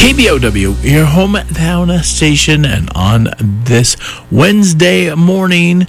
KBOW, your hometown station, and on this Wednesday morning,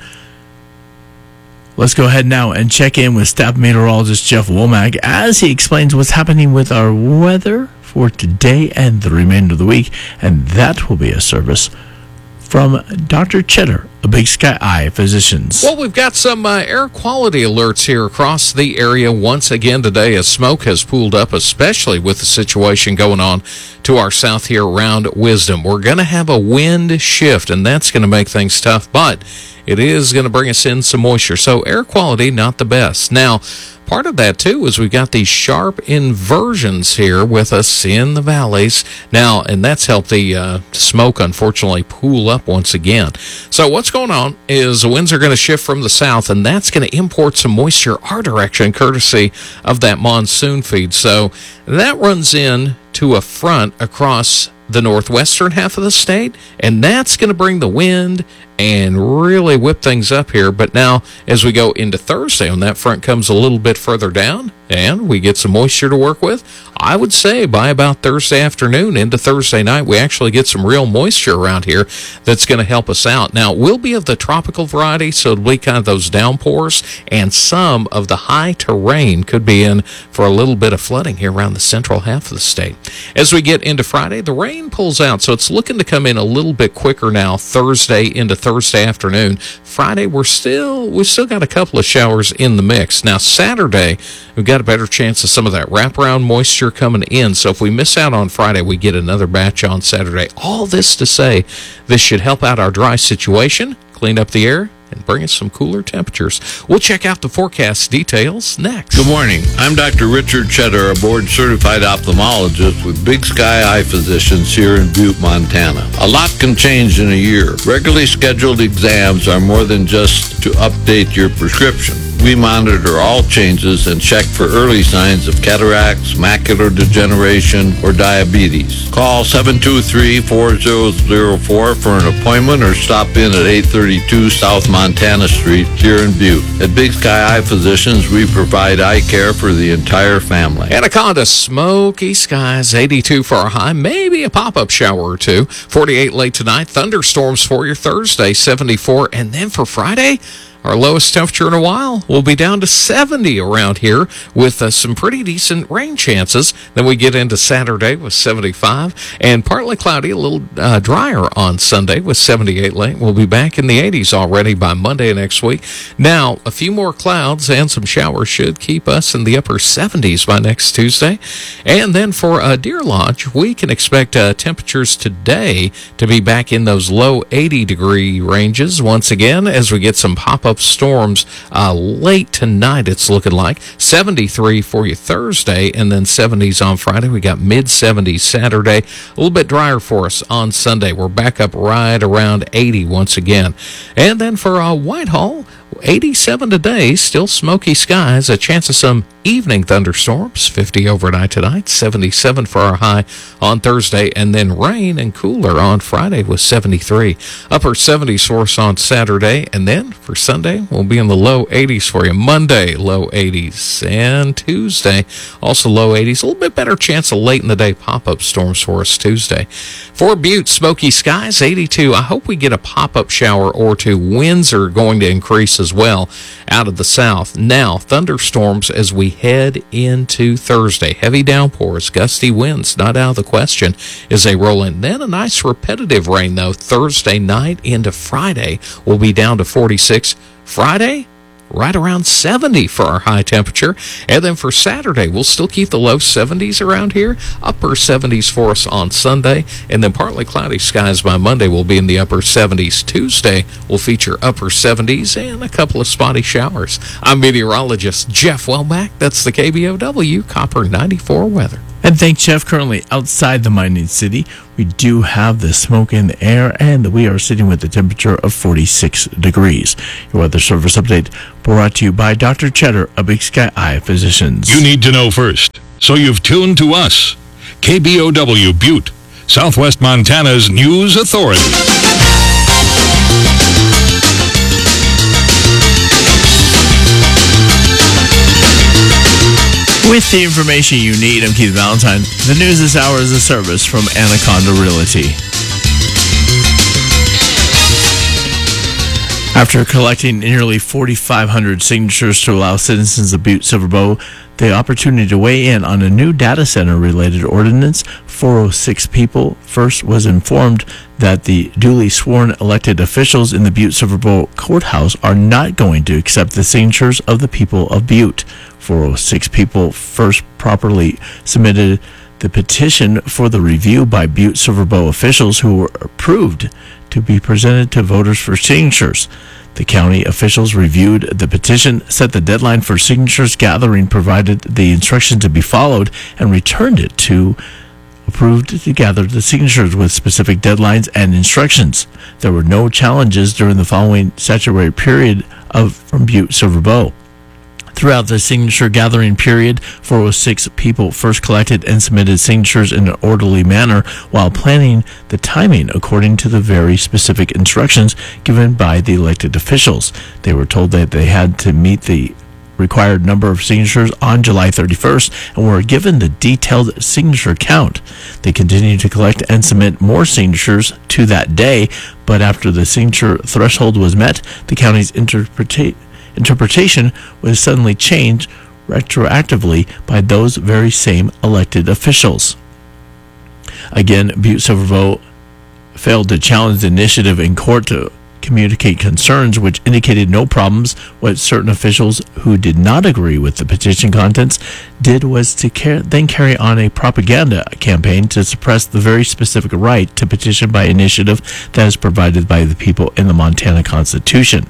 let's go ahead now and check in with staff meteorologist Jeff Womack as he explains what's happening with our weather for today and the remainder of the week, and that will be a service from Dr. Cheddar of Big Sky Eye Physicians. Well, we've got some air quality alerts here across the area once again today as smoke has pooled up, especially with the situation going on to our south here around Wisdom. We're going to have a wind shift, and that's going to make things tough, but it is going to bring us in some moisture. So air quality, not the best. Now, part of that, too, is we've got these sharp inversions here with us in the valleys. Now, and that's helped the smoke, unfortunately, pool up once again. So what's going on is the winds are going to shift from the south, and that's going to import some moisture our direction, courtesy of that monsoon feed. So that runs in to a front across the northwestern half of the state, and that's going to bring the wind and really whip things up here. But now, as we go into Thursday, on that front comes a little bit further down, and we get some moisture to work with. I would say by about Thursday afternoon into Thursday night, we actually get some real moisture around here that's going to help us out. Now, it will be of the tropical variety, so it'll be kind of those downpours, and some of the high terrain could be in for a little bit of flooding here around the central half of the state. As we get into Friday, the rain pulls out, so it's looking to come in a little bit quicker now, Thursday into Thursday afternoon. Friday, we've still got a couple of showers in the mix. Now, Saturday, we've got a better chance of some of that wraparound moisture coming in. So if we miss out on Friday, we get another batch on Saturday. All this to say, this should help out our dry situation, clean up the air, and bring us some cooler temperatures. We'll check out the forecast details next. Good morning. I'm Dr. Richard Cheddar, a board-certified ophthalmologist with Big Sky Eye Physicians here in Butte, Montana. A lot can change in a year. Regularly scheduled exams are more than just to update your prescription. We monitor all changes and check for early signs of cataracts, macular degeneration, or diabetes. Call 723-4004 for an appointment or stop in at 832 South Montana Street here in Butte. At Big Sky Eye Physicians, we provide eye care for the entire family. Anaconda, smoky skies, 82 for our high, maybe a pop-up shower or two. 48 late tonight, thunderstorms for your Thursday, 74. And then for Friday, our lowest temperature in a while will be down to 70 around here with some pretty decent rain chances. Then we get into Saturday with 75 and partly cloudy, a little drier on Sunday with 78 late. We'll be back in the 80s already by Monday next week. Now, a few more clouds and some showers should keep us in the upper 70s by next Tuesday. And then for Deer Lodge, we can expect temperatures today to be back in those low 80-degree ranges once again as we get some pop-up storms late tonight, it's looking like. 73 for you Thursday, and then 70s on Friday. We got mid-70s Saturday. A little bit drier for us on Sunday. We're back up right around 80 once again. And then for Whitehall, 87 today, still smoky skies, a chance of some evening thunderstorms, 50 overnight tonight, 77 for our high on Thursday, and then rain and cooler on Friday with 73. Upper 70s for us on Saturday, and then for Sunday, we'll be in the low 80s for you. Monday, low 80s, and Tuesday, also low 80s. A little bit better chance of late in the day pop-up storms for us Tuesday. For Butte, smoky skies, 82. I hope we get a pop-up shower or two. Winds are going to increase as well out of the south. Now, thunderstorms as we head into Thursday. Heavy downpours, gusty winds, not out of the question as they roll in. Then a nice repetitive rain, though, Thursday night into Friday. We'll be down to 46. Friday, right around 70 for our high temperature. And then for Saturday, we'll still keep the low 70s around here. Upper 70s for us on Sunday. And then partly cloudy skies by Monday will be in the upper 70s. Tuesday will feature upper 70s and a couple of spotty showers. I'm meteorologist Jeff Womack. That's the KBOW Copper 94 weather. And thanks, Jeff. Currently outside the mining city, we do have the smoke in the air, and we are sitting with a temperature of 46 degrees. Your weather service update brought to you by Dr. Cheddar of Big Sky Eye Physicians. You need to know first, so you've tuned to us. KBOW Butte, Southwest Montana's news authority. With the information you need, I'm Keith Valentine. The news this hour is a service from Anaconda Realty. After collecting nearly 4,500 signatures to allow citizens of Butte Silver Bow the opportunity to weigh in on a new data center-related ordinance, 406 people first was informed that the duly sworn elected officials in the Butte Silver Bow courthouse are not going to accept the signatures of the people of Butte. 406 people first properly submitted the petition for the review by Butte Silver Bow officials who were approved to be presented to voters for signatures. The county officials reviewed the petition, set the deadline for signatures gathering, provided the instructions to be followed, and returned it to approved to gather the signatures with specific deadlines and instructions. There were no challenges during the following statutory period from Butte Silver Bow. Throughout the signature gathering period, 406 people first collected and submitted signatures in an orderly manner while planning the timing according to the very specific instructions given by the elected officials. They were told that they had to meet the required number of signatures on July 31st and were given the detailed signature count. They continued to collect and submit more signatures to that day, but after the signature threshold was met, the county's interpretation was suddenly changed retroactively by those very same elected officials. Again, Butte Silver Bow failed to challenge the initiative in court to communicate concerns, which indicated no problems. What certain officials who did not agree with the petition contents did was to then carry on a propaganda campaign to suppress the very specific right to petition by initiative that is provided by the people in the Montana Constitution.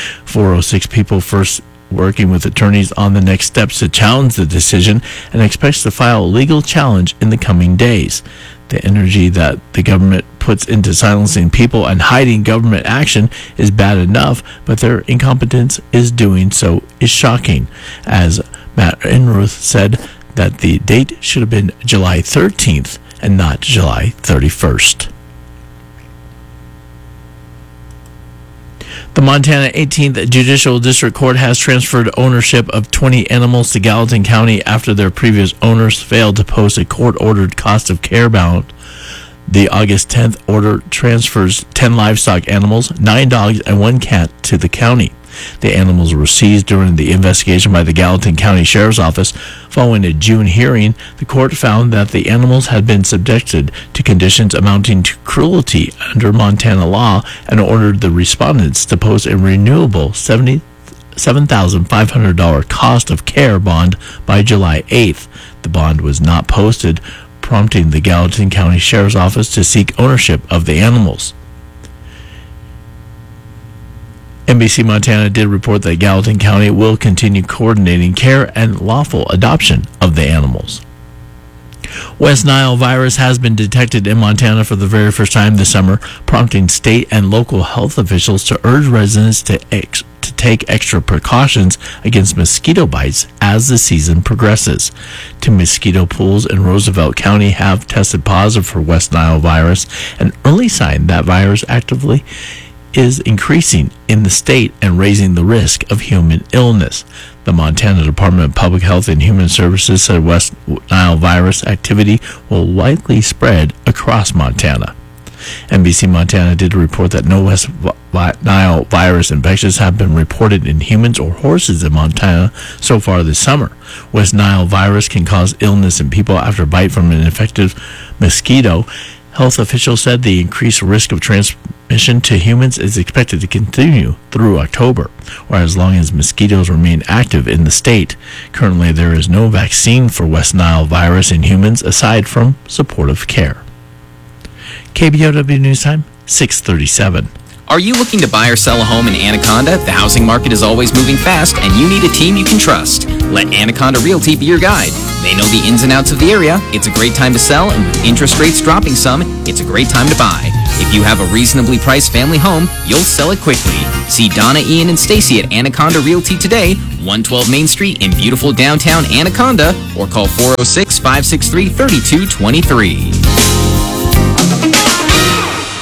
406 people first working with attorneys on the next steps to challenge the decision and expects to file a legal challenge in the coming days. The energy that the government puts into silencing people and hiding government action is bad enough, but their incompetence is doing so is shocking. As Matt Enruth said, that the date should have been July 13th and not July 31st. The Montana 18th Judicial District Court has transferred ownership of 20 animals to Gallatin County after their previous owners failed to post a court-ordered cost of care bound. The August 10th order transfers 10 livestock animals, 9 dogs, and 1 cat to the county. The animals were seized during the investigation by the Gallatin County Sheriff's Office. Following a June hearing, the court found that the animals had been subjected to conditions amounting to cruelty under Montana law and ordered the respondents to post a renewable $77,500 cost of care bond by July 8th. The bond was not posted, prompting the Gallatin County Sheriff's Office to seek ownership of the animals. NBC Montana did report that Gallatin County will continue coordinating care and lawful adoption of the animals. West Nile virus has been detected in Montana for the very first time this summer, prompting state and local health officials to urge residents to take extra precautions against mosquito bites as the season progresses. 2 mosquito pools in Roosevelt County have tested positive for West Nile virus, an early sign that virus actively is increasing in the state and raising the risk of human illness. The Montana Department of Public Health and Human Services said West Nile virus activity will likely spread across Montana. NBC Montana did report that no West Nile virus infections have been reported in humans or horses in Montana so far this summer. West Nile virus can cause illness in people after a bite from an infected mosquito. Health officials said the increased risk of transmission to humans is expected to continue through October, or as long as mosquitoes remain active in the state. Currently, there is no vaccine for West Nile virus in humans aside from supportive care. KBOW News Time, 6:37. Are you looking to buy or sell a home in Anaconda? The housing market is always moving fast, and you need a team you can trust. Let Anaconda Realty be your guide. They know the ins and outs of the area. It's a great time to sell, and with interest rates dropping some, it's a great time to buy. If you have a reasonably priced family home, you'll sell it quickly. See Donna, Ian, and Stacy at Anaconda Realty today, 112 Main Street in beautiful downtown Anaconda, or call 406-563-3223.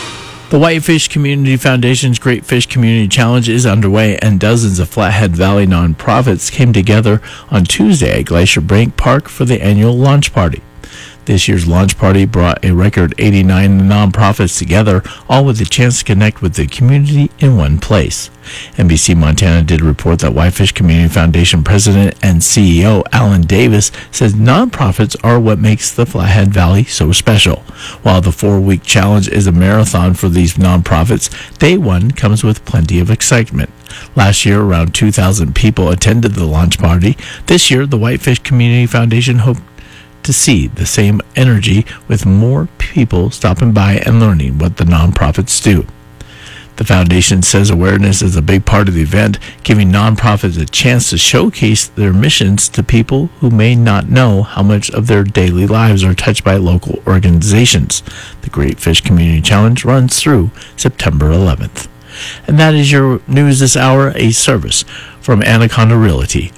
The Whitefish Community Foundation's Great Fish Community Challenge is underway, and dozens of Flathead Valley nonprofits came together on Tuesday at Glacier Bank Park for the annual launch party. This year's launch party brought a record 89 nonprofits together, all with a chance to connect with the community in one place. NBC Montana did report that Whitefish Community Foundation President and CEO Alan Davis says nonprofits are what makes the Flathead Valley so special. While the 4-week challenge is a marathon for these nonprofits, day one comes with plenty of excitement. Last year, around 2,000 people attended the launch party. This year, the Whitefish Community Foundation hoped to see the same energy with more people stopping by and learning what the nonprofits do. The foundation says awareness is a big part of the event, giving nonprofits a chance to showcase their missions to people who may not know how much of their daily lives are touched by local organizations. The Great Fish Community Challenge runs through September 11th. And that is your news this hour, a service from Anaconda Realty.